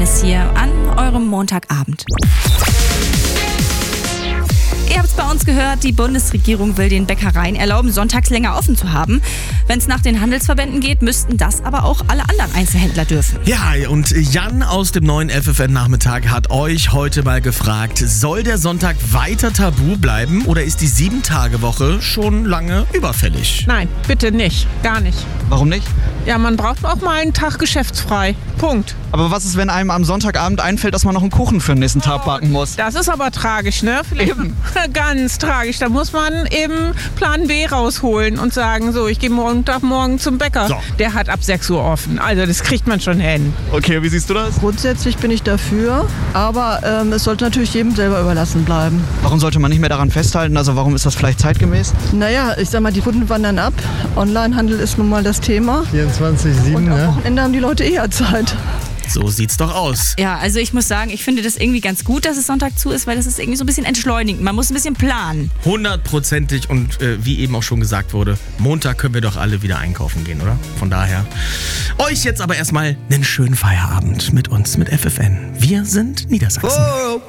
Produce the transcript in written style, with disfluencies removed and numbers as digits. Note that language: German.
Schönes hier an eurem Montagabend. Ihr habt es bei uns gehört, die Bundesregierung will den Bäckereien erlauben, sonntags länger offen zu haben. Wenn es nach den Handelsverbänden geht, müssten das aber auch alle anderen Einzelhändler dürfen. Ja, und Jan aus dem neuen FFN-Nachmittag hat euch heute mal gefragt, soll der Sonntag weiter tabu bleiben oder ist die 7-Tage-Woche schon lange überfällig? Nein, bitte nicht. Gar nicht. Warum nicht? Ja, man braucht auch mal einen Tag geschäftsfrei. Punkt. Aber was ist, wenn einem am Sonntagabend einfällt, dass man noch einen Kuchen für den nächsten Tag backen muss? Das ist aber tragisch, ne? Eben. Ganz tragisch. Da muss man eben Plan B rausholen und sagen, so, ich gehe Montagmorgen zum Bäcker. So. Der hat ab 6 Uhr offen. Also das kriegt man schon hin. Okay, wie siehst du das? Grundsätzlich bin ich dafür, aber es sollte natürlich jedem selber überlassen bleiben. Warum sollte man nicht mehr daran festhalten? Also warum ist das vielleicht zeitgemäß? Naja, ich sag mal, die Kunden wandern ab. Onlinehandel ist nun mal das Thema. 24/7, Und am ne? Wochenende haben die Leute eher Zeit. So sieht's doch aus. Ja, also ich muss sagen, ich finde das irgendwie ganz gut, dass es Sonntag zu ist, weil das ist irgendwie so ein bisschen entschleunigend. Man muss ein bisschen planen. 100%ig und wie eben auch schon gesagt wurde, Montag können wir doch alle wieder einkaufen gehen, oder? Von daher, euch jetzt aber erstmal einen schönen Feierabend mit uns, mit FFN. Wir sind Niedersachsen.